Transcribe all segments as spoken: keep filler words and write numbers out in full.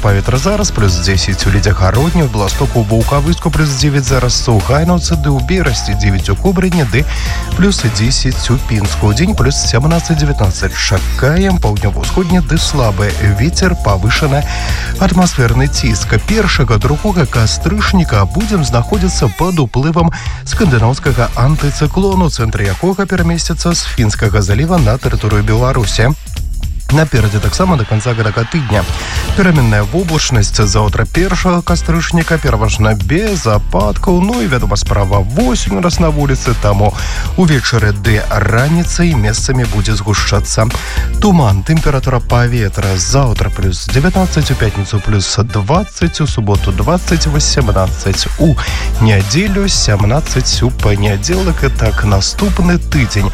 паветра зараз плюс десять у Ледягародні, у Бластоку, у Ваўкавыску плюс девять зараз у Гайнаўцы, ды у Берасці девять у Кобрыні, ды плюс десять у Пінску. У дзень плюс семнадцать-девятнадцать. Чакаем паўднёва-ўсходні ды слабы вецер, павышаны атмасферны ціск. Першага другога кастрычніка будзем знаходзіцца пад уплывам скандынаўскага антыцыклону, цэнтр якога перамесціцца з Фінскага заліва на тэрыторыю Беларусі. Наперадзе таксама до конца гэтага тыдня пераменная воблачнасць. Заўтра першага кастрычніка пераважна без ападкаў. Ну і вядома, справа восень у нас на вуліцы, таму увечары ды раніцай месцамі будзе згушчацца туман. Тэмпература паветра заўтра плюс девятнадцать, у пятніцу плюс двадцать, у суботу двадцать, восемнадцать, у нядзелю семнадцать, у панядзелак. І так наступны тыдзень.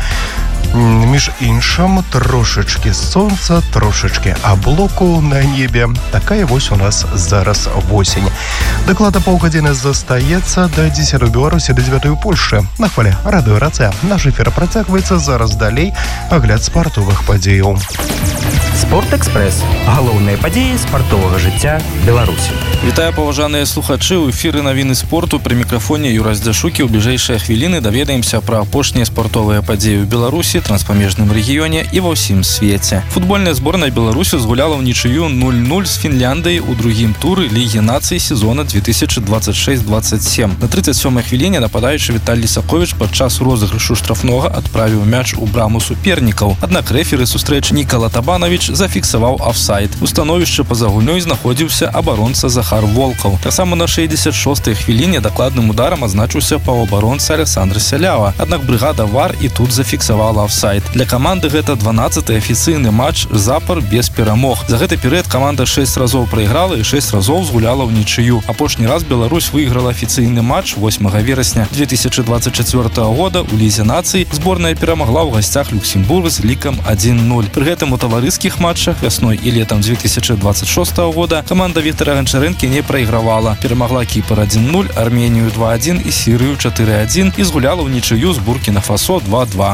Між іншым, трошечки сонца, трошечки аблоку на небе. Такая вось у нас зараз восень. Даклада паўгадзіны застаецца да дзесятай у Беларусі, да дзевятай у Польшчы. На хвале радыё Рацыя. Наш эфір працягваецца. Зараз далей агляд спартовых падзеяў. Спортэкспрэс. Галоўныя падзеі спартовага жыцця Беларусі. Вітаю, паважаныя слухачы. У эфіры навіны спорту. Пры мікрафоне Юрась Дзяшукі. У бліжэйшыя хвіліны даведаемся пра апошнія спартовыя падзеі ў Беларусі, транспамежным рэгіёне і ва ўсім свеце. Футбольная зборная Беларусі згуляла ў нічыю нуль нуль з Фінляндыяй у другім туры Лігі нацый сезона две тысячи двадцать шесть двадцать семь. На тридцать сёмай хвіліне нападаючы Віталій Саковіч падчас розыгрышу штрафнога адправіў мяч у браму супернікаў. Аднак рэферы сустрэчы Нікала Табанавіч зафіксаваў афсайд. У становішчы па-за гульнёй знаходзіўся абаронца Захар Волкаў. Таксама на шэсцьдзесят шостай хвіліне дакладным ударам азначыўся паўабаронца Александр Сялява. Аднак брыгада ВАР і тут зафіксавала афсайд. Для каманды гэта дванаццаты афіцыйны матч запар без перамог. За гэты перыяд каманда шэсць разоў прайграла і шэсць разоў згуляла ў нічыю. Апошні раз Беларусь выйграла афіцыйны матч восьмага верасня две тысячи двадцать четвёртага года ў Лізе нацый. Зборная перамагла ў гасцях Люксембург з лікам один нуль. Пры гэтым у таварыскіх матчах вясной і летам две тысячи двадцать шостага года каманда Віктара Ганчарэнкі не прайгравала. Перамагла Кіпр один нуль, Арменію два один і Сірыю чатыры адзін і згуляла ў нічыю з Буркіна-Фасо два два.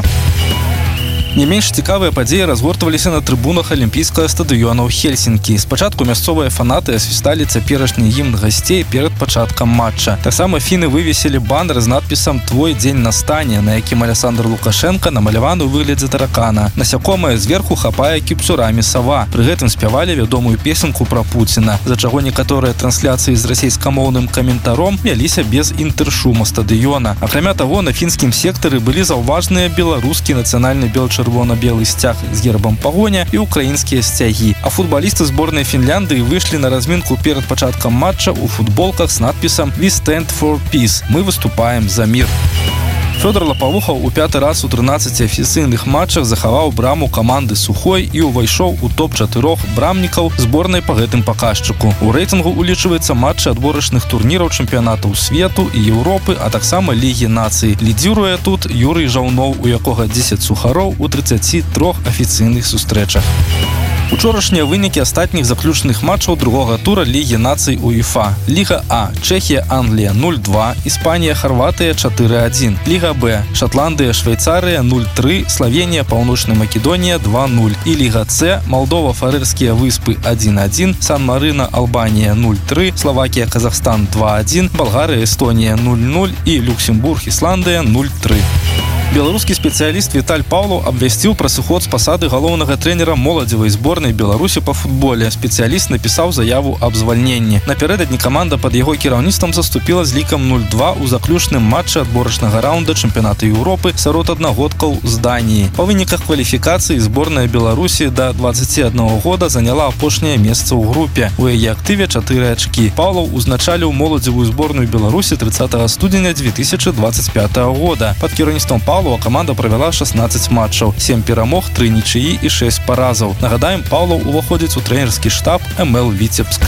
Не менш цікавыя падзеі разгортваліся на трыбунах алімпійскага стадыёна ў Хельсінкі. Спачатку мясцовыя фанаты асвісталі цяперашні гімн гасцей перад пачаткам матча. Таксама фіны вывесілі банер з надпісам «Твой дзень настане», на якім Александр Лукашенко намаляваны ў выглядзе таракана. Насякомае зверху хапае кіпцурамі сава. Пры гэтым спявалі вядомую песенку пра Пуціна, за чаго некаторыя трансляцыі з расейскамоўным каментаром вяліся без інтэршума стадыёна. Акрамя таго, на фінскім сектары былі заўважныя беларускі нацыянальны белчар чырвона-белы сцяг з гербам пагоня і украінскія сцягі. А футбалісты зборнай Фінляндыі выйшлі на размінку перад пачаткам матча ў футболках з надпісам «We stand for peace». Мы выступаем за мир. Фёдор Лапавухаў у пяты раз у трынаццаці афіцыйных матчах захаваў браму каманды Сухой і ўвайшоў у топ-чатырох брамнікаў зборнай па гэтым паказчыку. У рэйтынгу улічваецца матчы адборачных турніраў чэмпіянатаў свету і Еўропы, а таксама Лігі нацый. Лідзіруе тут Юрый Жаўноў, у якога дзесяць сухароў у трыццаці трох афіцыйных сустрэчах. Учорашнія вынікі астатніх заключных матчаў другога тура Лігі нацый УЕФА. Ліга А. Чэхія, Англія нуль два, Іспанія, Харватыя чатыры адзін. Ліга Б. Шатландыя, Швейцарыя нуль тры, Славенія, Паўночная Македонія два нуль. І Ліга С. Малдова, Фарэрскія выспы адзін адзін, Сан-Марына, Албанія нуль тры, Славакія, Казахстан два адзін, Балгарыя, Эстонія нуль нуль і Люксембург, Ісландыя нуль тры. Беларускі спецыяліст Віталь Паўлаў абвясціў пра сыход з пасады галоўнага трэнера моладзевай зборнай Беларусі па футболе. Спецыяліст напісаў заяву аб звальненні. Напярэдадні каманда пад яго кіраўніцтвам заступіла з лікам нуль два ў заключным матчы адборачнага раунда чэмпіянату Еўропы сярод аднагодкаў з Даніі. Па выніках кваліфікацыі зборная Беларусі да дваццаці аднаго года заняла апошняе месца ў групе. У яе актыве чатыры ачкі. Паўлаў узначаліў моладзевую зборную Беларусі трыццатага студзеня две тысячи двадцать пятага года. Пад кіраўніцтвам Паўлова каманда правяла шаснаццаць матчаў, сем перамог, тры нічыі і шэсць паразаў. Нагадаем, Паўлаў уваходзіць у трэнерскі штаб эм эл Віцебск.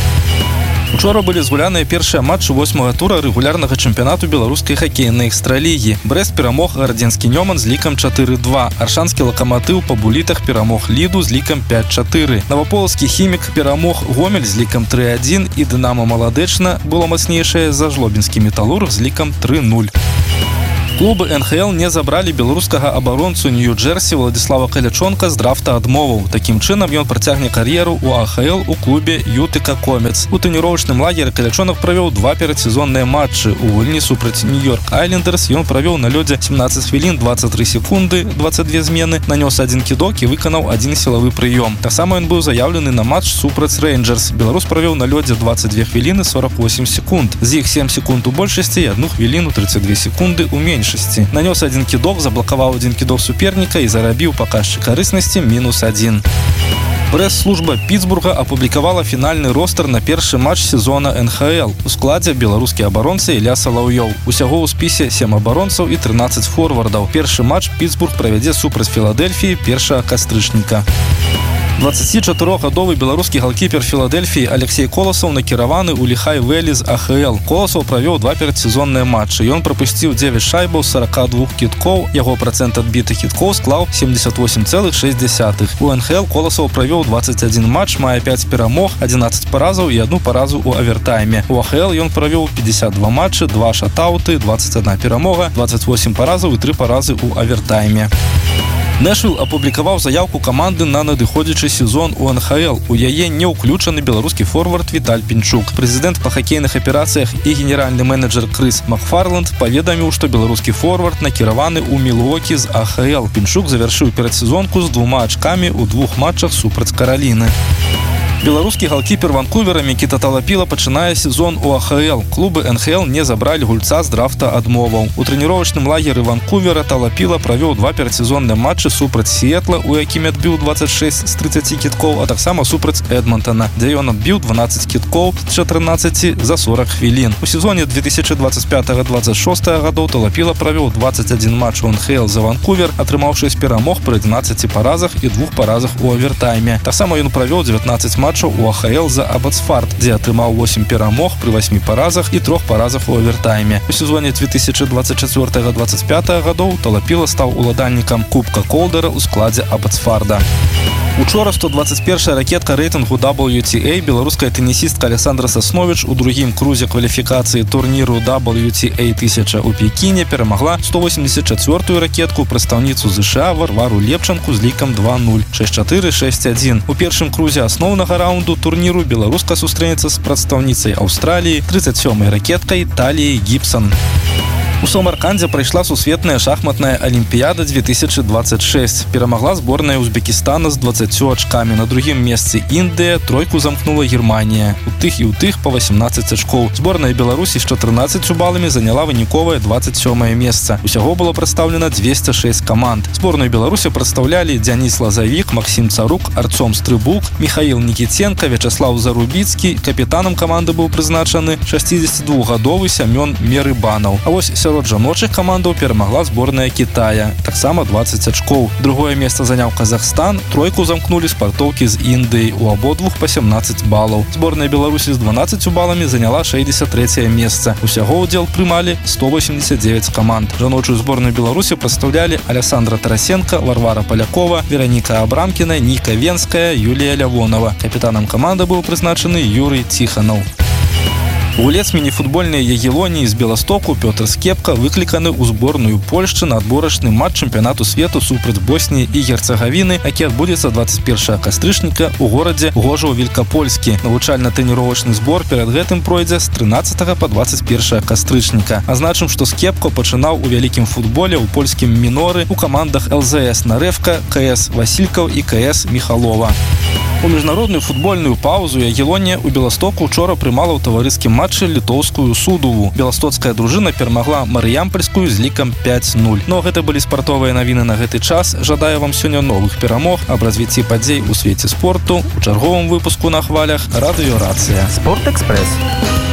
Учора былі згуляныя першыя матчы восьмага тура рэгулярнага чэмпіянату беларускай хакейнай экстралігі. Брэст перамог Гардзенскі Нёман з лікам чатыры два. Аршанскі Лакаматыў па булітах перамог Ліду з лікам пяць чатыры. Наваполацкі Хімік перамог Гомель з лікам тры адзін і Дынама Маладэчна было мацнейшае за Жлобінскі Металург з лікам тры нуль. Клубы эн ха эл не забралі беларускага абаронцу Нью-Джерсі Владислава Калячонка з драфта адмоваў. Такім чынам ён працягне кар'еру ў а ха эл у клубе Ютыка Комец. У трэніровачным лагеры Калячонок правёў два перадсезонныя матчы. У гульні супраць Нью-Йорк Айлендерс ён правёў на лёдзе семнаццаць хвілін дваццаць тры секунды, дваццаць две змены, нанёс адзін кідок і выканаў адзін сілавы прыём. Таксама ён быў заяўлены на матч супраць Рейнджерс. Беларус правёў на лёдзе дваццаць две хвіліны сорок восемь секунд. З іх сем секунд у большасці і адну хвіліну тридцать две секунды у меншасці. Нанёс один кидок, заблокаваў один кидок суперніка і зарабіў паказчык карыснасці мінус адзін. Прэс-служба Пітсбурга апублікавала фінальны ростер на першы матч сезона эн ха эл. У складзе беларускі абаронца Ілля Салаўёў. Усяго ў спісе сем абаронцаў і трынаццаць форвардаў. Першы матч Пітсбург правядзе супраць Філадельфіі першага кастрычніка. дваццацічатырохгадовы беларускі галкіпер Філадельфіі Алексей Коласаў накіраваны ў Лихай Вэлі з а ха эл. Коласаў правёў два перадсезонныя матчы. Ён прапусціў дзевяць шайбаў з сорока двух кідкоў. Яго працэнт адбітых кідкоў склаў семьдесят восемь целых шесть десятых. У эн ха эл Коласаў правёў дваццаць адзін матч, мае пяць перамог, адзінаццаць паразаў і одну паразу ў авертайме. У а ха эл ён правёў пятьдесят два матчы, два шатауты, двадцать одна перамога, двадцать восемь паразаў і тры паразы ў авертайме. Нэшвилл апублікаваў заявку каманды на надыходзячы сезон у эн ха эл. У яе не ўключаны беларускі форвард Віталь Пінчук. Прэзідэнт па хакейных аперацыях і генеральны менеджер Крыс Макфарланд паведаміў, што беларускі форвард накіраваны ў Мілуокі з а ха эл. Пінчук завяршыў перадсезонку з двума ачкамі ў двух матчах супраць Караліны. Беларускі галкіпер Ванкувера Мікіта Талапіла пачынае сезон у а ха эл. Клубы эн ха эл не забралі гульца з драфта адмоваў. У трэніровачным лагеры Ванкувера Талапіла правёў два перадсезонныя матчы супраць Сіэтла, у якім адбіў дваццаць шэсць з трыццаці кідкоў, а таксама супраць Эдмонтона, дзе ён адбіў дванаццаць кідкоў з чатырнаццаці за сорок хвілін. У сезоне две тысячи двадцать пятого — двадцать шестого гадоў Талапіла правёў дваццаць адзін матч у эн ха эл за Ванкувер, атрымаў шэсць перамог пры адзінаццаці паразах і двух паразах у авертайме. Таксама ён правёў дзевятнаццаць матчаў у а ха эл за Абацфард, дзе атрымаў восемь перамог пры восьмі паразах і трох паразах у авертайме. У сезоне две тысячи двадцать четвёртого — двадцать пятого гадоў Талапіла стаў уладальнікам Кубка Колдера ў складзе Абацфарда. Учора сто двадцать первая ракетка рэйтынгу дабл ю ти эй беларуская тэнісістка Александра Сасновіч у другім крузе кваліфікацыі турніру дабл ю ти эй тысяча ў Пекіне перамагла сто восемьдесят четвёртую ракетку прадстаўніцу ЗША Варвару Лепчанку з лікам два нуль, шесть чатыры, шесть адзін. У першым крузе асноўнага раунду турніру беларуска сустрэнецца з прадстаўніцай Аўстраліі тридцать сёмай ракеткай Таліяй Гібсан. У Самаркандзе прайшла сусветная шахматная алімпіяда две тысячи двадцать шесть. Перамагла зборная Узбекістана з дваццаццю ачкамі. На другім месцы Індыя, тройку замкнула Германія. У тых і ў тых па восемнадцать ачкоў. Зборная Беларусі з чатырнаццаццю баламі заняла выніковае двадцать сёмае месца. Усяго было прадстаўлена двести шесть каманд. Зборную Беларусі прадстаўлялі Дзяніс Лазавік, Максім Царук, Арцом Стрыбук, Михаил Нікіценка, Вячаслав Зарубіцкі. Капітанам каманды быў прызначаны шасцідзесятидвухгадовы Сямён Мерыбанаў. А вось сярод жаночых камандаў перамагла зборная Китая, таксама двадцать ачкоў. Другое месца заняў Казахстан, тройку замкнулі спартоўкі з Індыі, у абодвух па семнадцать балаў. Зборная Беларусі з дванаццаццю баламі заняла шэсцьдзесят трэцяе месца. Усяго ўдзел прымалі сто восемьдесят девять каманд. Жаночую зборную Беларусі прадстаўлялі Александра Тарасенко, Варвара Полякова, Вероніка Абрамкіна, Ніка Венская, Юлія Лявонова. Капітанам каманды быў прызначаны Юрый Ціханаў. Гулец мініфутбольнай Ягелоніі з Беластоку Пётр Скепка выкліканы ў зборную Польшчы на адборачны матч чэмпіянату свету супраць Босніі і Герцагавіны, які адбудзецца двадцать первого кастрычніка ў горадзе Гожаў-Великопольскі. Навучальна-трэніровачны збор перад гэтым пройдзе з трынаццатага па двадцать первое кастрычніка. Азначым, што Скепко пачынаў у вялікім футболе ў польскім міноры у камандах эл зэ эс Нарэвка, ка эс Васількаў і ка эс Міхалова. У міжнародную футбольную паузу Ягелонія ў Беластоку учора прымала ў таварыскім матчы літоўскую Судову. Беластоцкая дружына перамагла Марыямпольскую з лікам пять нуль. Но гэта былі спартовыя навіны на гэты час. Жадаю вам сёння новых перамог, аб развіцці падзей у свеце спорту у чарговым выпуску на хвалях радыёрацыя. Спорт Экспресс.